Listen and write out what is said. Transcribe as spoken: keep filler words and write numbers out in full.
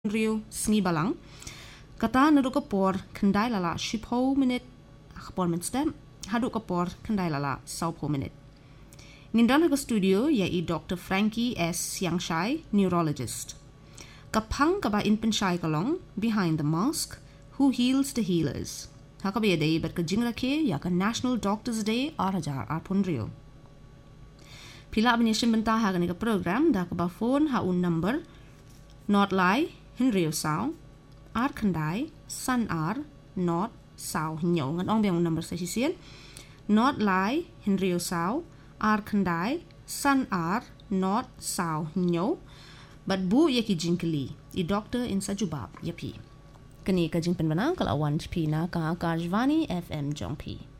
Rio sni balang kata nadu kapor kendai lala shipho minute akpor min stem hadu kapor kendai lala saupo minute ngindan ke studio yai Doctor Frankie S Yangshai neurologist kapang kaba in penshai kalong behind the mask who heals the healers hakabe day ber ka jingra ke ya ka National Doctors Day arajar arpun Rio pila abnishin benta ha ka program da ka ba phone ha un number not lie Henry Sao, Ar Kandai, San Ar, Not Sao Nyo. Ngan ong biang number sa sisian. Not Lai, Henry Sao, Ar Kandai, San Ar, Not Sao Nyo. But bu yaki jinkali, I doctor in Sajubab, yapi. Kani ka jingpen banang kalawan pi na ka Kajvani F M Jongpi.